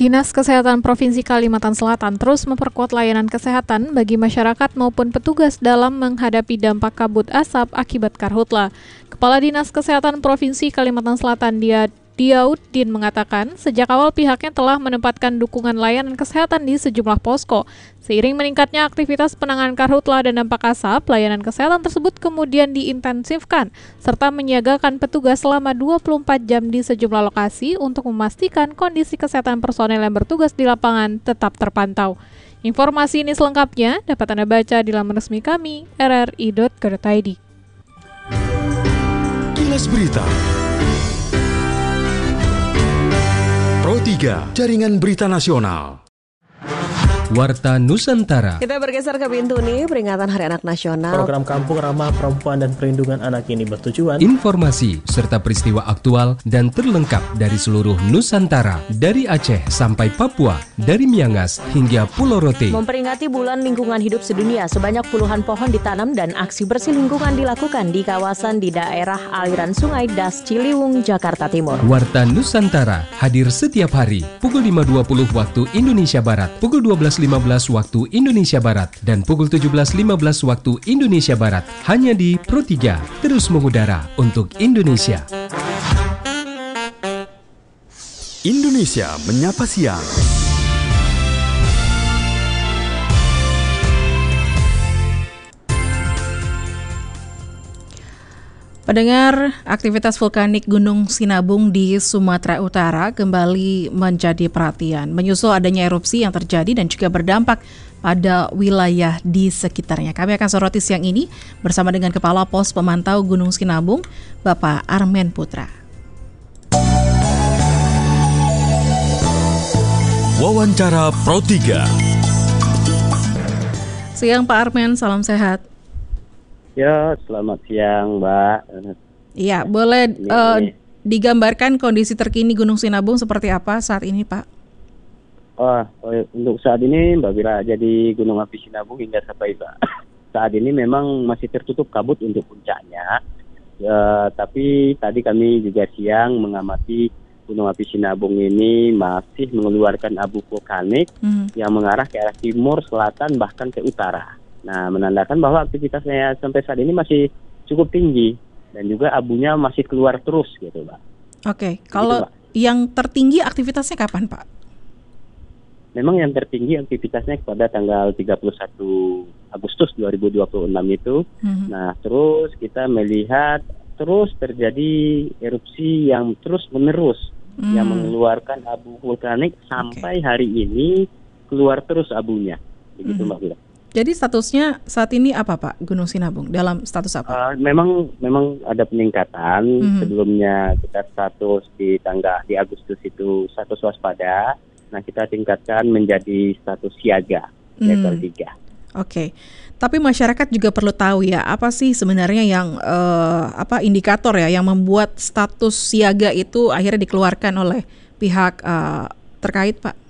Dinas Kesehatan Provinsi Kalimantan Selatan terus memperkuat layanan kesehatan bagi masyarakat maupun petugas dalam menghadapi dampak kabut asap akibat karhutla. Kepala Dinas Kesehatan Provinsi Kalimantan Selatan Diauddin mengatakan sejak awal pihaknya telah menempatkan dukungan layanan kesehatan di sejumlah posko. Seiring meningkatnya aktivitas penanganan karhutla dan dampak asap, layanan kesehatan tersebut kemudian diintensifkan serta menyiagakan petugas selama 24 jam di sejumlah lokasi untuk memastikan kondisi kesehatan personel yang bertugas di lapangan tetap terpantau. Informasi ini selengkapnya dapat Anda baca di laman resmi kami rri.co.id. Kilas Berita Pro 3, Jaringan Berita Nasional. Warta Nusantara. Kita bergeser ke pintu nih, peringatan Hari Anak Nasional. Program Kampung Ramah Perempuan dan Perlindungan Anak ini bertujuan Informasi serta peristiwa aktual dan terlengkap dari seluruh Nusantara, dari Aceh sampai Papua, dari Miangas hingga Pulau Rote. Memperingati Bulan Lingkungan Hidup Sedunia, sebanyak puluhan pohon ditanam dan aksi bersih lingkungan dilakukan di kawasan di daerah aliran Sungai Das Ciliwung, Jakarta Timur. Warta Nusantara hadir setiap hari pukul 5.20 waktu Indonesia Barat, pukul 12.15 waktu Indonesia Barat, dan pukul 17.15 waktu Indonesia Barat, hanya di Pro 3, terus mengudara untuk Indonesia. Indonesia Menyapa Siang. Pendengar, aktivitas vulkanik Gunung Sinabung di Sumatera Utara kembali menjadi perhatian, menyusul adanya erupsi yang terjadi dan juga berdampak pada wilayah di sekitarnya. Kami akan soroti siang ini bersama dengan Kepala Pos Pemantau Gunung Sinabung, Bapak Armen Putra. Wawancara Pro 3. Siang Pak Armen, salam sehat. Ya, selamat siang, Mbak. Iya, boleh digambarkan kondisi terkini Gunung Sinabung seperti apa saat ini, Pak? Untuk saat ini, Mbak Bira, jadi Gunung Api Sinabung hingga sampai saat ini memang masih tertutup kabut untuk puncaknya. Tapi tadi kami juga siang mengamati Gunung Api Sinabung ini masih mengeluarkan abu vulkanik yang mengarah ke arah timur, selatan, bahkan ke utara. Nah, menandakan bahwa aktivitasnya sampai saat ini masih cukup tinggi dan juga abunya masih keluar terus gitu, Pak. Oke, kalau yang tertinggi aktivitasnya kapan, Pak? Memang yang tertinggi aktivitasnya pada tanggal 31 Agustus 2026 itu. Nah, terus kita melihat terus terjadi erupsi yang terus-menerus yang mengeluarkan abu vulkanik sampai hari ini keluar terus abunya. Begitu, Mbak Bila. Jadi statusnya saat ini apa, Pak, Gunung Sinabung? Dalam status apa? Memang ada peningkatan. Sebelumnya kita status di Agustus itu status waspada. Nah, kita tingkatkan menjadi status siaga level 3. Oke. Tapi masyarakat juga perlu tahu ya, apa sih sebenarnya yang indikator ya yang membuat status siaga itu akhirnya dikeluarkan oleh pihak terkait, Pak?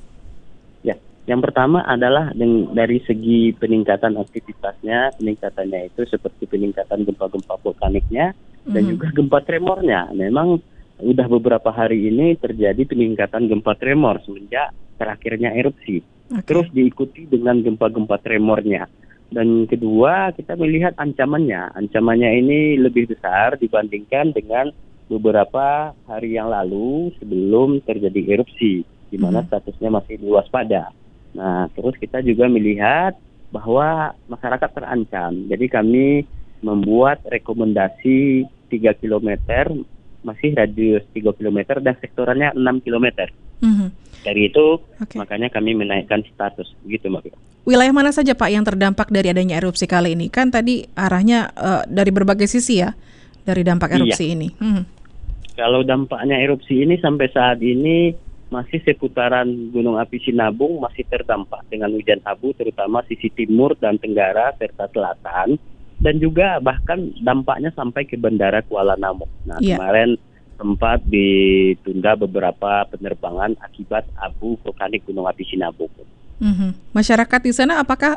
Yang pertama adalah dari segi peningkatan aktivitasnya, peningkatannya itu seperti peningkatan gempa-gempa vulkaniknya dan juga gempa tremornya. Memang udah beberapa hari ini terjadi peningkatan gempa tremor semenjak terakhirnya erupsi. Terus diikuti dengan gempa-gempa tremornya. Dan kedua, kita melihat ancamannya. Ancamannya ini lebih besar dibandingkan dengan beberapa hari yang lalu sebelum terjadi erupsi, di mana statusnya masih waspada. Nah, terus kita juga melihat bahwa masyarakat terancam. Jadi kami membuat rekomendasi 3 km, masih radius 3 km dan sektorannya 6 km. Dari itu, makanya kami menaikkan status. Begitu, Mbak. Wilayah mana saja, Pak, yang terdampak dari adanya erupsi kali ini? Kan tadi arahnya dari berbagai sisi ya, dari dampak erupsi ini. Kalau dampaknya erupsi ini sampai saat ini masih seputaran Gunung Api Sinabung masih terdampak dengan hujan abu, terutama sisi timur dan tenggara serta selatan, dan juga bahkan dampaknya sampai ke Bandara Kuala Namu. Nah, kemarin sempat ditunda beberapa penerbangan akibat abu vulkanik Gunung Api Sinabung. Masyarakat di sana apakah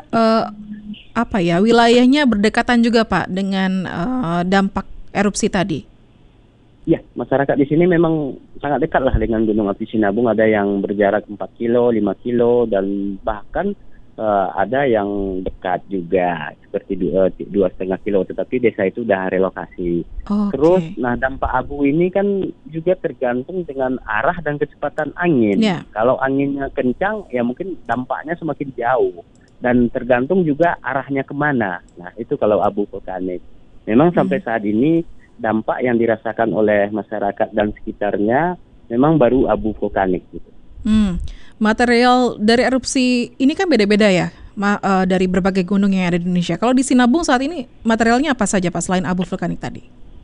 wilayahnya berdekatan juga, Pak, dengan dampak erupsi tadi? Ya, masyarakat di sini memang sangat dekat lah dengan Gunung Api Sinabung. Ada yang berjarak 4 kilo, 5 kilo, dan bahkan ada yang dekat juga, seperti 2,5 kilo. Tetapi desa itu udah relokasi. Terus, nah dampak abu ini kan juga tergantung dengan arah dan kecepatan angin. Kalau anginnya kencang, ya mungkin dampaknya semakin jauh. Dan tergantung juga arahnya kemana. Nah, itu kalau abu vulkanik. Memang sampai saat ini, dampak yang dirasakan oleh masyarakat dan sekitarnya memang baru abu vulkanik gitu. Material dari erupsi ini kan beda-beda ya, dari berbagai gunung yang ada di Indonesia. Kalau di Sinabung saat ini materialnya apa saja Pak selain abu vulkanik tadi?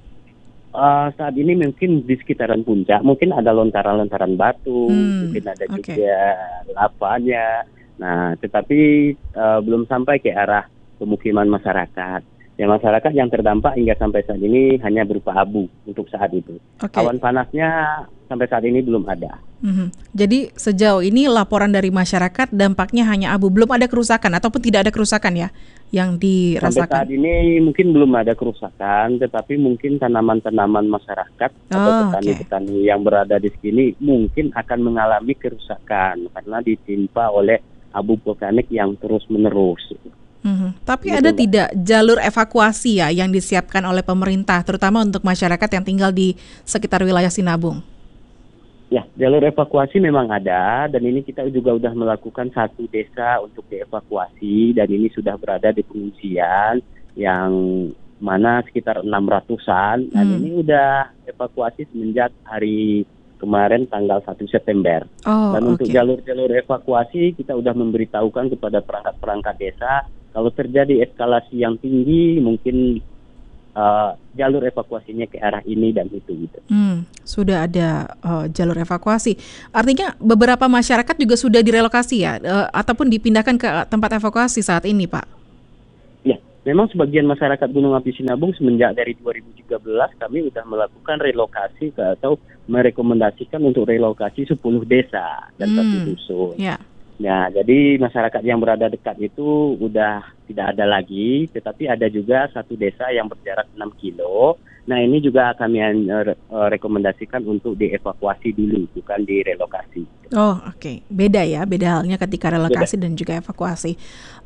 Saat ini mungkin di sekitaran puncak, mungkin ada lontaran-lontaran batu, mungkin ada juga lavanya. Nah, tetapi belum sampai ke arah pemukiman masyarakat. Ya, masyarakat yang terdampak hingga sampai saat ini hanya berupa abu untuk saat itu. Awan panasnya sampai saat ini belum ada. Jadi sejauh ini laporan dari masyarakat dampaknya hanya abu, belum ada kerusakan ataupun tidak ada kerusakan ya yang dirasakan? Sampai saat ini mungkin belum ada kerusakan, tetapi mungkin tanaman-tanaman masyarakat atau petani-petani yang berada di sini mungkin akan mengalami kerusakan karena ditimpa oleh abu vulkanik yang terus-menerus. Tapi ada tidak jalur evakuasi ya yang disiapkan oleh pemerintah, terutama untuk masyarakat yang tinggal di sekitar wilayah Sinabung? Ya, jalur evakuasi memang ada, dan ini kita juga sudah melakukan 1 desa untuk dievakuasi, dan ini sudah berada di pengungsian yang mana sekitar 600-an, dan ini udah evakuasi semenjak hari kemarin tanggal 1 September. Dan untuk jalur-jalur evakuasi kita sudah memberitahukan kepada perangkat-perangkat desa. Kalau terjadi eskalasi yang tinggi, mungkin jalur evakuasinya ke arah ini dan itu gitu. Sudah ada jalur evakuasi. Artinya beberapa masyarakat juga sudah direlokasi ya, ataupun dipindahkan ke tempat evakuasi saat ini, Pak? Ya, memang sebagian masyarakat Gunung Api Sinabung semenjak dari 2013 kami sudah melakukan relokasi atau merekomendasikan untuk relokasi 10 desa dan 1 dusun. Ya, jadi masyarakat yang berada dekat itu udah tidak ada lagi, tetapi ada juga 1 desa yang berjarak 6 kilo. Nah, ini juga kami rekomendasikan untuk dievakuasi dulu, bukan direlokasi. Beda ya, beda halnya ketika relokasi dan juga evakuasi.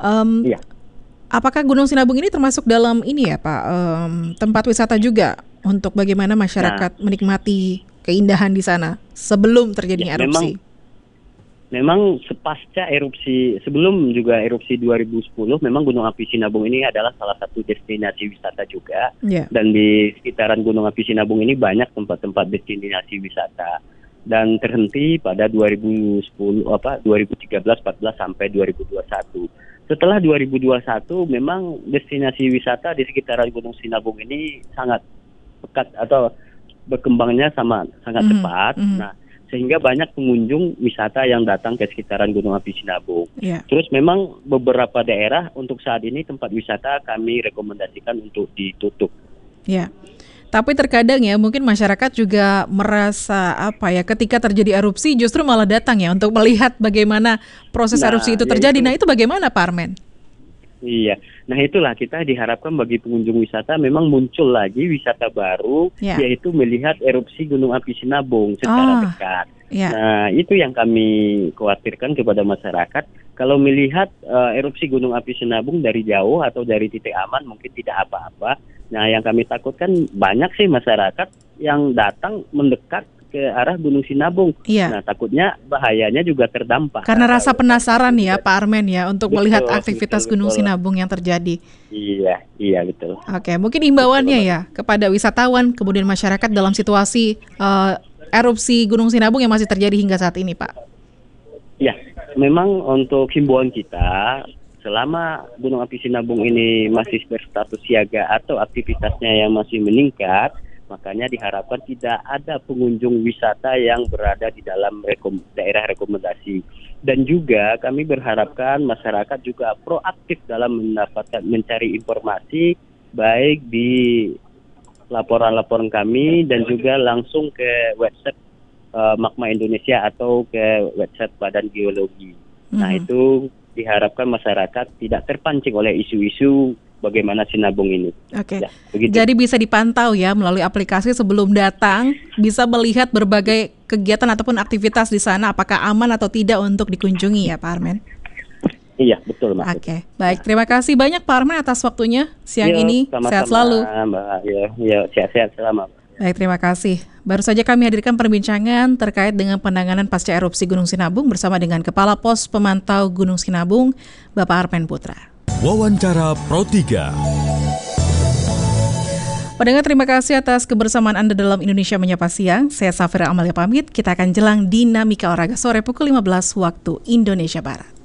Apakah Gunung Sinabung ini termasuk dalam ini ya Pak, tempat wisata juga untuk bagaimana masyarakat menikmati keindahan di sana sebelum terjadinya erupsi? Memang sepasca erupsi, sebelum juga erupsi 2010, memang Gunung Api Sinabung ini adalah salah satu destinasi wisata juga. Dan di sekitaran Gunung Api Sinabung ini banyak tempat-tempat destinasi wisata. Dan terhenti pada 2013, 14 sampai 2021. Setelah 2021, memang destinasi wisata di sekitaran Gunung Sinabung ini sangat pekat atau berkembangnya sangat cepat. Nah, sehingga banyak pengunjung wisata yang datang ke sekitaran Gunung Api Sinabung. Terus memang beberapa daerah untuk saat ini tempat wisata kami rekomendasikan untuk ditutup. Tapi terkadang ya mungkin masyarakat juga merasa ketika terjadi erupsi justru malah datang ya untuk melihat bagaimana proses erupsi itu terjadi. Nah, itu bagaimana Pak Armen? Iya, nah itulah kita diharapkan bagi pengunjung wisata memang muncul lagi wisata baru, yaitu melihat erupsi Gunung Api Sinabung secara dekat. Nah, itu yang kami khawatirkan kepada masyarakat. Kalau melihat erupsi Gunung Api Sinabung dari jauh atau dari titik aman mungkin tidak apa-apa. Nah, yang kami takutkan banyak sih masyarakat yang datang mendekat ke arah Gunung Sinabung. Nah, takutnya bahayanya juga terdampak. Karena rasa penasaran ya Pak Armen ya untuk melihat aktivitas Gunung Sinabung yang terjadi. Iya betul. Mungkin imbauannya ya kepada wisatawan kemudian masyarakat dalam situasi erupsi Gunung Sinabung yang masih terjadi hingga saat ini, Pak. Ya, memang untuk himbauan kita selama Gunung Api Sinabung ini masih berstatus siaga atau aktivitasnya yang masih meningkat, makanya diharapkan tidak ada pengunjung wisata yang berada di dalam daerah rekomendasi. Dan juga kami berharapkan masyarakat juga proaktif dalam mencari informasi baik di laporan-laporan kami dan juga langsung ke website Magma Indonesia atau ke website Badan Geologi. Nah, itu diharapkan masyarakat tidak terpancing oleh isu-isu bagaimana Sinabung ini. Oke. Ya, begitu. Jadi bisa dipantau ya melalui aplikasi sebelum datang, bisa melihat berbagai kegiatan ataupun aktivitas di sana apakah aman atau tidak untuk dikunjungi ya Pak Armen. Iya, betul Mas. Oke, baik. Terima kasih banyak Pak Armen atas waktunya siang ini. Sama-sama, Sehat selalu. Mbak. Ya, sehat-sehat selama. Baik, terima kasih. Baru saja kami hadirkan perbincangan terkait dengan penanganan pasca erupsi Gunung Sinabung bersama dengan Kepala Pos Pemantau Gunung Sinabung, Bapak Armen Putra. Wawancara Pro 3. Pendengar, terima kasih atas kebersamaan Anda dalam Indonesia Menyapa Siang. Saya Safira Amalia pamit. Kita akan jelang dinamika olahraga sore pukul 15 waktu Indonesia Barat.